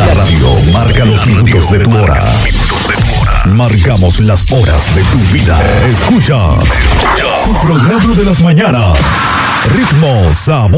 La radio marca los minutos de tu hora. Marcamos las horas de tu vida. Escuchas tu programa de las mañanas. Ritmo, sabor